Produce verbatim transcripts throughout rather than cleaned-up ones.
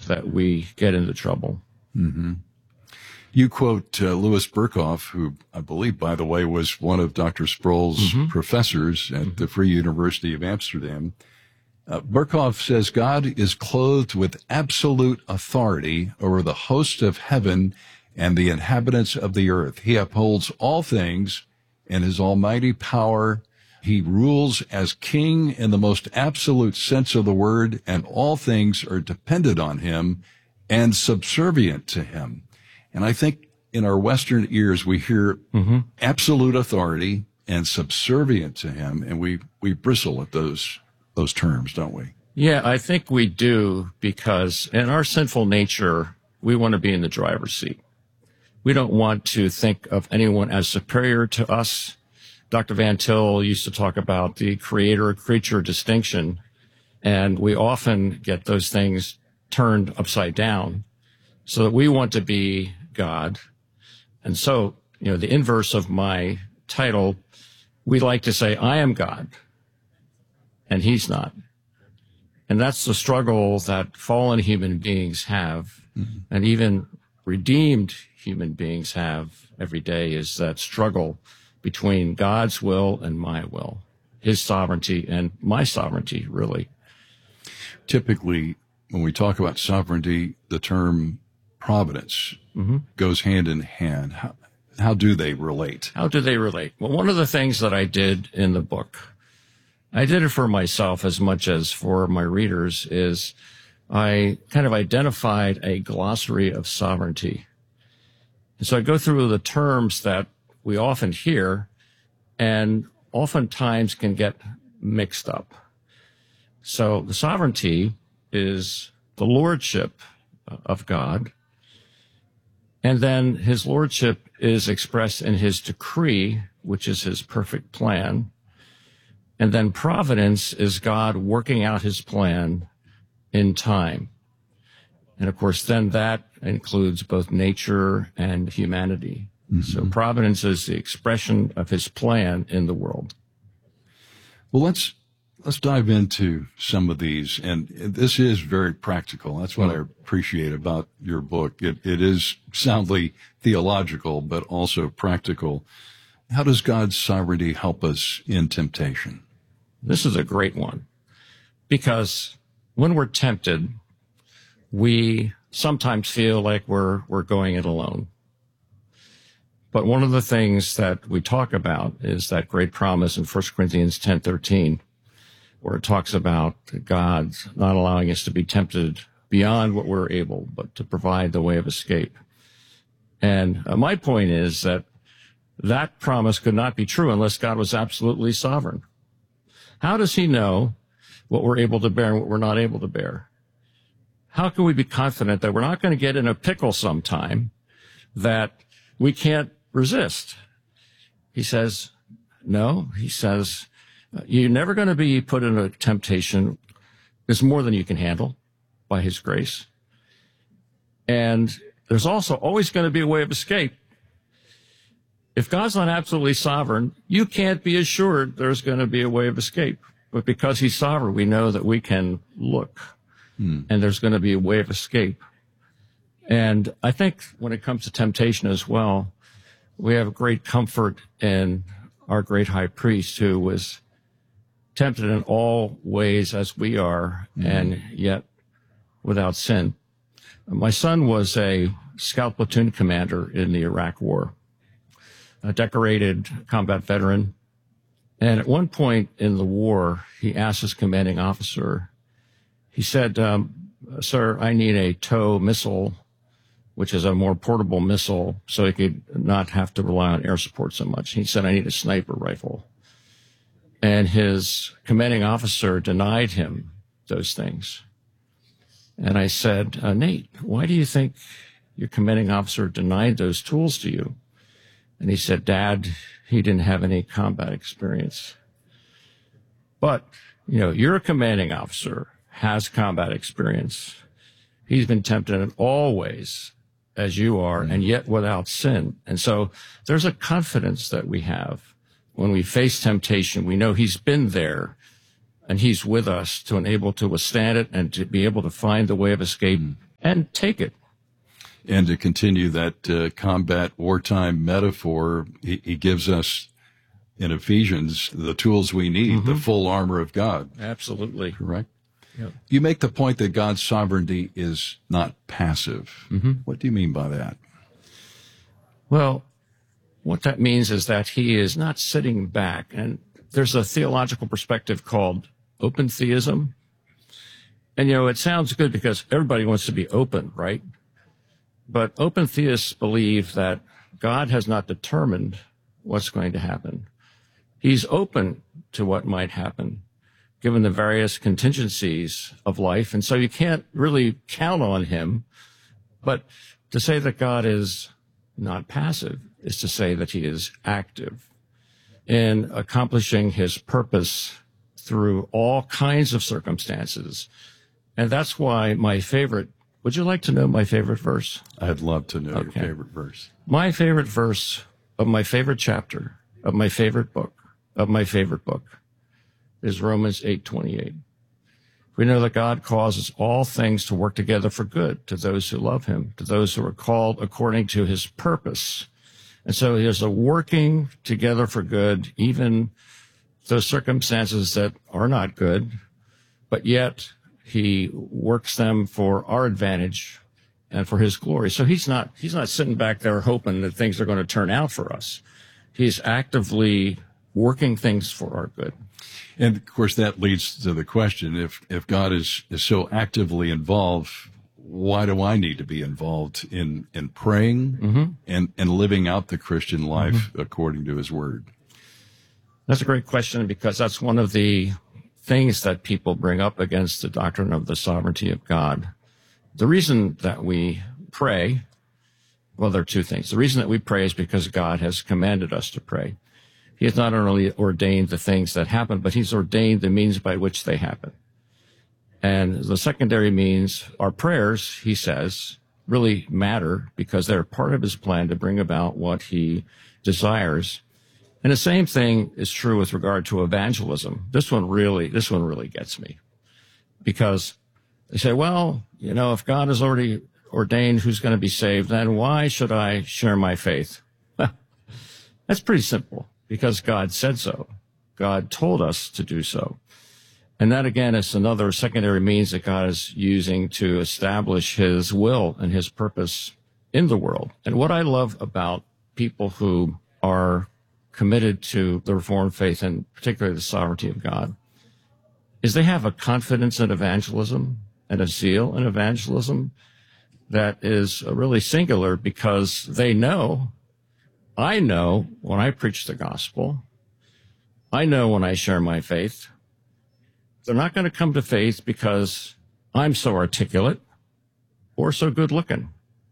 that we get into trouble. Mm-hmm. You quote uh, Louis Berkhoff, who I believe, by the way, was one of Doctor Sproul's mm-hmm. professors at mm-hmm. the Free University of Amsterdam. Uh, Berkhoff says God is clothed with absolute authority over the host of heaven and the inhabitants of the earth. He upholds all things in his almighty power. He rules as king in the most absolute sense of the word, and all things are dependent on him and subservient to him. And I think in our Western ears, we hear mm-hmm. absolute authority and subservient to him, and we, we bristle at those those terms, don't we? Yeah, I think we do, because in our sinful nature, we want to be in the driver's seat. We don't want to think of anyone as superior to us. Doctor Van Til used to talk about the creator-creature distinction, and we often get those things turned upside down so that we want to be God. And so, you know, the inverse of my title, we like to say, I am God, and he's not. And that's the struggle that fallen human beings have, mm-hmm. and even redeemed human beings have every day, is that struggle between God's will and my will, his sovereignty and my sovereignty, really. Typically, when we talk about sovereignty, the term providence mm-hmm. goes hand in hand. How, how do they relate? How do they relate? Well, one of the things that I did in the book, I did it for myself as much as for my readers, is I kind of identified a glossary of sovereignty. And so I go through the terms that we often hear and oftentimes can get mixed up. So the sovereignty is the lordship of God, and then his lordship is expressed in his decree, which is his perfect plan. And then providence is God working out his plan in time. And of course, then that includes both nature and humanity. Mm-hmm. So providence is the expression of his plan in the world. Well, let's let's dive into some of these. And this is very practical. That's what mm-hmm. I appreciate about your book. It, it is soundly theological, but also practical. How does God's sovereignty help us in temptation? This is a great one, because when we're tempted, we sometimes feel like we're we're going it alone. But one of the things that we talk about is that great promise in First Corinthians ten thirteen, where it talks about God not allowing us to be tempted beyond what we're able, but to provide the way of escape. And uh, my point is that that promise could not be true unless God was absolutely sovereign. How does he know what we're able to bear and what we're not able to bear? How can we be confident that we're not going to get in a pickle sometime that we can't resist? He says, no, he says, you're never going to be put in a temptation. There's more than you can handle by his grace. And there's also always going to be a way of escape. If God's not absolutely sovereign, you can't be assured there's going to be a way of escape. But because he's sovereign, we know that we can look, hmm. and there's going to be a way of escape. And I think when it comes to temptation as well, we have great comfort in our great high priest, who was tempted in all ways as we are, hmm. and yet without sin. My son was a scout platoon commander in the Iraq War, a decorated combat veteran. And at one point in the war, he asked his commanding officer, he said, um, sir, I need a TOW missile, which is a more portable missile, so he could not have to rely on air support so much. He said, I need a sniper rifle. And his commanding officer denied him those things. And I said, uh, Nate, why do you think your commanding officer denied those tools to you? And he said, Dad, he didn't have any combat experience. But, you know, you're a commanding officer, has combat experience. He's been tempted in all ways as you are, and yet without sin. And so there's a confidence that we have when we face temptation. We know he's been there, and he's with us to enable to withstand it and to be able to find the way of escape and take it. And to continue that uh, combat wartime metaphor, he, he gives us in Ephesians the tools we need, mm-hmm. the full armor of God. Absolutely. Correct? Yep. You make the point that God's sovereignty is not passive. Mm-hmm. What do you mean by that? Well, what that means is that he is not sitting back. And there's a theological perspective called open theism. And, you know, it sounds good because everybody wants to be open, right? But open theists believe that God has not determined what's going to happen. He's open to what might happen, given the various contingencies of life. And so you can't really count on him. But to say that God is not passive is to say that he is active in accomplishing his purpose through all kinds of circumstances. And that's why my favorite, would you like to know my favorite verse? I'd love to know Okay. your favorite verse. My favorite verse of my favorite chapter of my favorite book, of my favorite book, is Romans eight twenty-eight. We know that God causes all things to work together for good to those who love him, to those who are called according to his purpose. And so there's a working together for good, even those circumstances that are not good, but yet he works them for our advantage and for his glory. So he's not, he's not sitting back there hoping that things are going to turn out for us. He's actively working things for our good. And of course, that leads to the question, if, if God is, is so actively involved, why do I need to be involved in, in praying mm-hmm. and, and living out the Christian life mm-hmm. according to his word? That's a great question, because that's one of the things that people bring up against the doctrine of the sovereignty of God. The reason that we pray, well, there are two things. The reason that we pray is because God has commanded us to pray. He has not only ordained the things that happen, but he's ordained the means by which they happen. And the secondary means, our prayers, he says, really matter because they're part of his plan to bring about what he desires. And the same thing is true with regard to evangelism. This one really, this one really gets me, because they say, well, you know, if God has already ordained who's going to be saved, then why should I share my faith? That's pretty simple, because God said so. God told us to do so. And that, again, is another secondary means that God is using to establish his will and his purpose in the world. And what I love about people who are committed to the Reformed faith, and particularly the sovereignty of God, is they have a confidence in evangelism and a zeal in evangelism that is really singular, because they know, I know when I preach the gospel, I know when I share my faith, they're not going to come to faith because I'm so articulate or so good looking.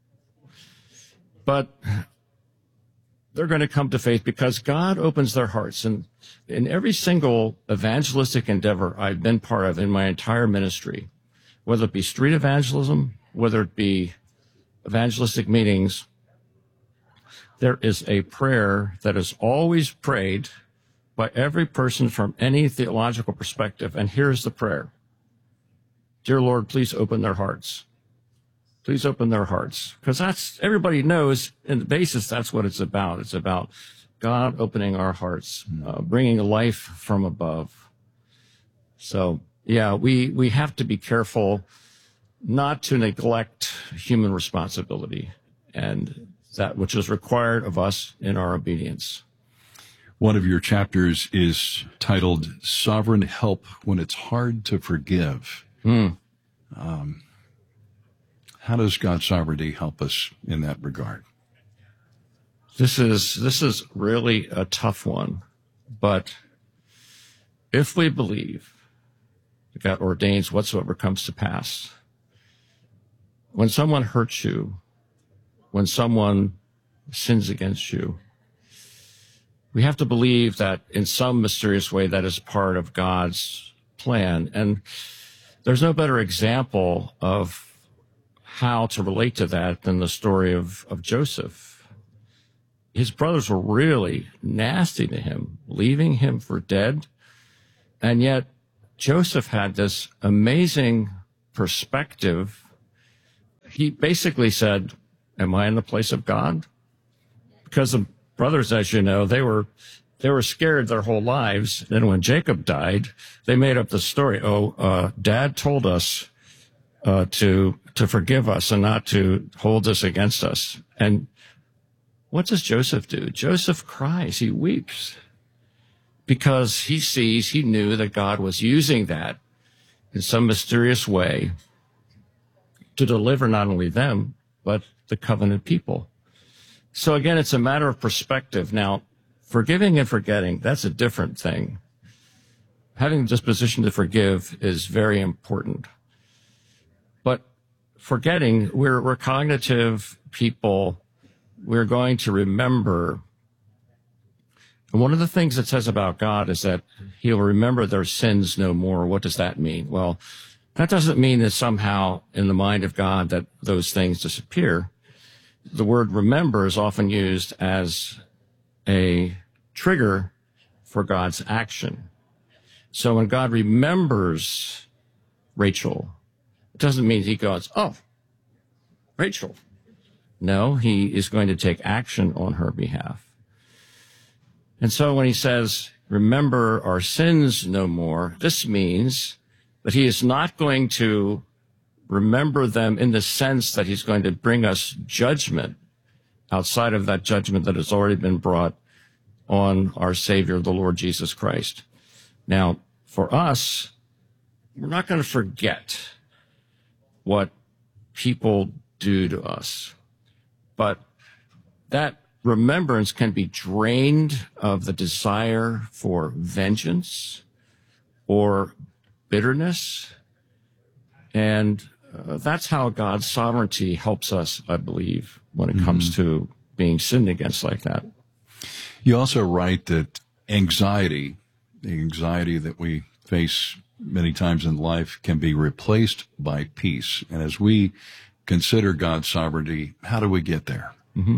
But they're going to come to faith because God opens their hearts. And in every single evangelistic endeavor I've been part of in my entire ministry, whether it be street evangelism, whether it be evangelistic meetings, there is a prayer that is always prayed by every person from any theological perspective. And here's the prayer. Dear Lord, please open their hearts. Please open their hearts. Because that's, everybody knows in the basis, that's what it's about. It's about God opening our hearts, uh, bringing life from above. So, yeah, we, we have to be careful not to neglect human responsibility and that which is required of us in our obedience. One of your chapters is titled Sovereign Help When It's Hard to Forgive. Mm. Um, how does God's sovereignty help us in that regard? This is, this is really a tough one. But if we believe that God ordains whatsoever comes to pass, when someone hurts you, when someone sins against you, we have to believe that in some mysterious way that is part of God's plan. And there's no better example of how to relate to that than the story of, of Joseph. His brothers were really nasty to him, leaving him for dead. And yet Joseph had this amazing perspective he basically said, am I in the place of God? Because the brothers, as you know, they were they were scared their whole lives. Then when Jacob died, they made up the story. Oh, uh, Dad told us uh, to to forgive us and not to hold this against us. And what does Joseph do? Joseph cries. He weeps because he sees, he knew that God was using that in some mysterious way to deliver not only them, but the covenant people. So again, it's a matter of perspective. Now, forgiving and forgetting, that's a different thing. Having the disposition to forgive is very important. But forgetting, we're, we're cognitive people. We're going to remember. And one of the things it says about God is that he'll remember their sins no more. What does that mean? Well, that doesn't mean that somehow in the mind of God that those things disappear. The word remember is often used as a trigger for God's action. So when God remembers Rachel, it doesn't mean he goes, oh, Rachel. No, he is going to take action on her behalf. And so when he says, remember our sins no more, this means that he is not going to remember them in the sense that he's going to bring us judgment outside of that judgment that has already been brought on our Savior, the Lord Jesus Christ. Now, for us, we're not going to forget what people do to us, but that remembrance can be drained of the desire for vengeance or bitterness. And uh, that's how God's sovereignty helps us, I believe, when it mm-hmm. comes to being sinned against like that. You also write that anxiety, the anxiety that we face many times in life, can be replaced by peace. And as we consider God's sovereignty, how do we get there? Mm-hmm.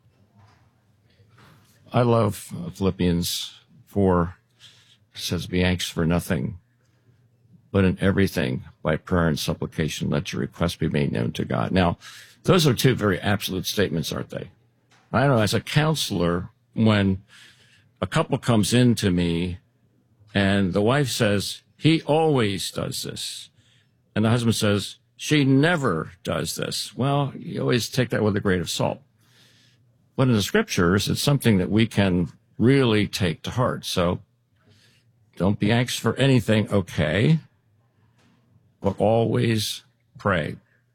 I love Philippians four. It says, be anxious for nothing, but in everything, by prayer and supplication, let your requests be made known to God. Now, those are two very absolute statements, aren't they? I know as a counselor, when a couple comes in to me and the wife says, he always does this, and the husband says, she never does this. Well, you always take that with a grain of salt. But in the scriptures, it's something that we can really take to heart. So don't be anxious for anything, okay, but always pray.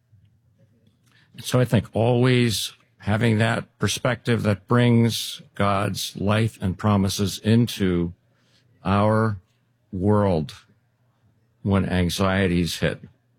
So I think always having that perspective that brings God's life and promises into our world when anxieties hit.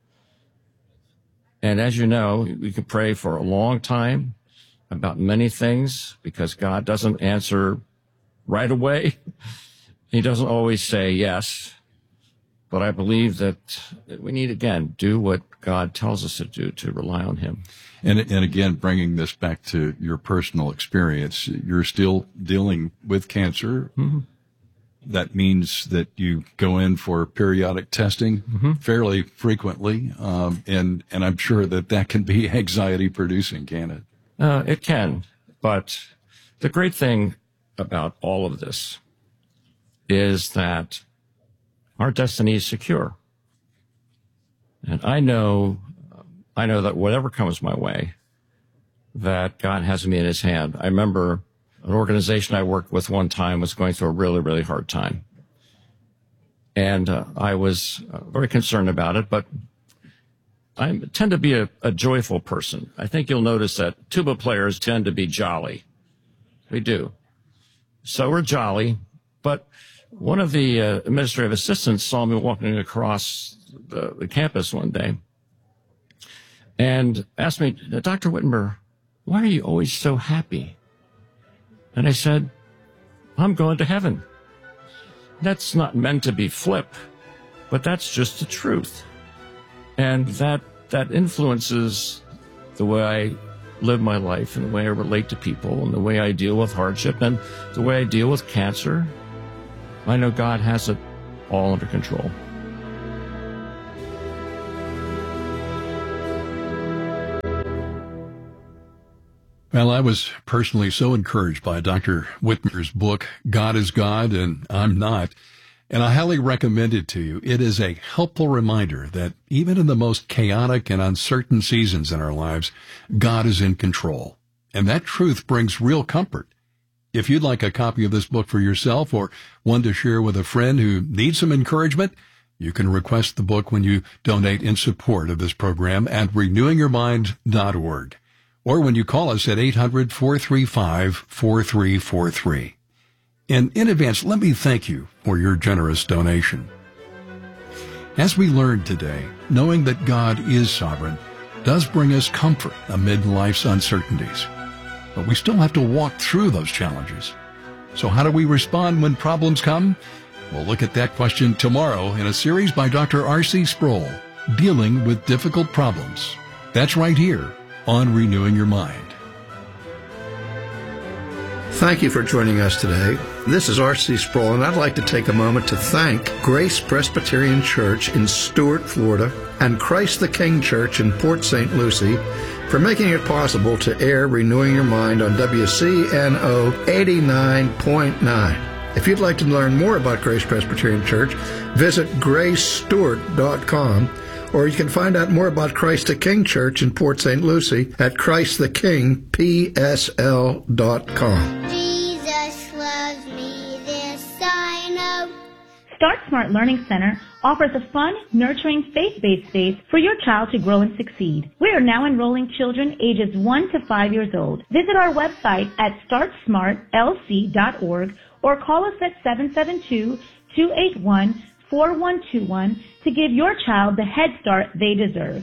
And as you know, we can pray for a long time about many things because God doesn't answer right away. He doesn't always say yes. But I believe that we need, again, do what God tells us to do, to rely on him. And, and again, bringing this back to your personal experience, you're still dealing with cancer. Mm-hmm. That means that you go in for periodic testing mm-hmm. fairly frequently. Um, and, and I'm sure that that can be anxiety producing, can it? Uh, it can. But the great thing about all of this is that our destiny is secure. And I know, I know that whatever comes my way, that God has me in his hand. I remember an organization I worked with one time was going through a really, really hard time. And uh, I was uh, very concerned about it, but I tend to be a, a joyful person. I think you'll notice that tuba players tend to be jolly. We do. So we're jolly, but one of the uh, administrative assistants saw me walking across the, the campus one day and asked me, Doctor Wittenberg, why are you always so happy? And I said, I'm going to heaven. That's not meant to be flip, but that's just the truth. And that that influences the way I live my life and the way I relate to people and the way I deal with hardship and the way I deal with cancer. I know God has it all under control. Well, I was personally so encouraged by Doctor Whitmer's book, God is God and I'm Not, and I highly recommend it to you. It is a helpful reminder that even in the most chaotic and uncertain seasons in our lives, God is in control. And that truth brings real comfort. If you'd like a copy of this book for yourself or one to share with a friend who needs some encouragement, you can request the book when you donate in support of this program at renewing your mind dot org. Or when you call us at eight hundred, four three five, four three four three. And in advance, let me thank you for your generous donation. As we learned today, knowing that God is sovereign does bring us comfort amid life's uncertainties. But we still have to walk through those challenges. So how do we respond when problems come? We'll look at that question tomorrow in a series by Doctor R C Sproul, Dealing with Difficult Problems. That's right here on Renewing Your Mind. Thank you for joining us today. This is R C Sproul, and I'd like to take a moment to thank Grace Presbyterian Church in Stuart, Florida, and Christ the King Church in Port Saint Lucie for making it possible to air Renewing Your Mind on W C N O eighty-nine point nine. If you'd like to learn more about Grace Presbyterian Church, visit grace stewart dot com, or you can find out more about Christ the King Church in Port Saint Lucie at christ the king p s l dot com. Jesus loves me, this I know. Start Smart Learning Center offers a fun, nurturing, faith-based space for your child to grow and succeed. We are now enrolling children ages one to five years old. Visit our website at start smart l c dot org or call us at seven seven two, two eight one, four one two one to give your child the head start they deserve.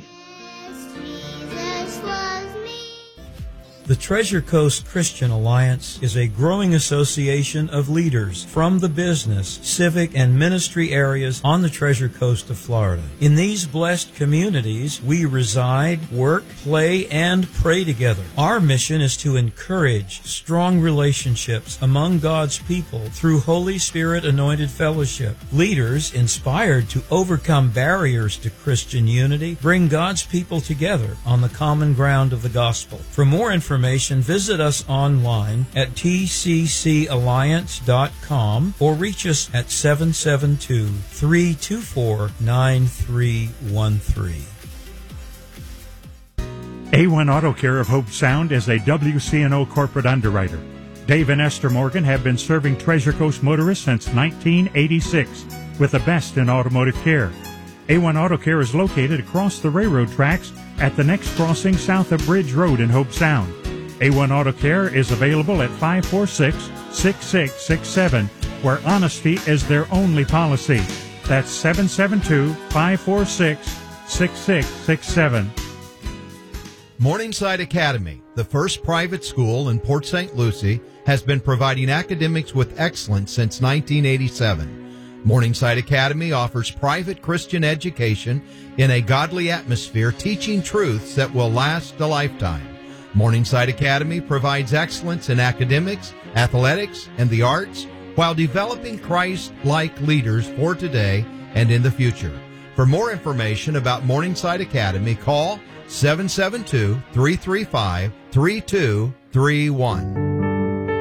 Jesus loves me. The Treasure Coast Christian Alliance is a growing association of leaders from the business, civic, and ministry areas on the Treasure Coast of Florida. In these blessed communities, we reside, work, play, and pray together. Our mission is to encourage strong relationships among God's people through Holy Spirit-anointed fellowship. Leaders, inspired to overcome barriers to Christian unity, bring God's people together on the common ground of the gospel. For more information, Information, visit us online at t c c alliance dot com or reach us at seven seven two, three two four, nine three one three. A one Auto Care of Hope Sound is a W C N O corporate underwriter. Dave and Esther Morgan have been serving Treasure Coast motorists since nineteen eighty-six with the best in automotive care. A one Auto Care is located across the railroad tracks at the next crossing south of Bridge Road in Hope Sound. A one Auto Care is available at five four six, six six six seven, where honesty is their only policy. That's seven seven two, five four six, six six six seven. Morningside Academy, the first private school in Port Saint Lucie, has been providing academics with excellence since nineteen eighty-seven. Morningside Academy offers private Christian education in a godly atmosphere, teaching truths that will last a lifetime. Morningside Academy provides excellence in academics, athletics, and the arts while developing Christ-like leaders for today and in the future. For more information about Morningside Academy, call seven seven two, three three five, three two three one.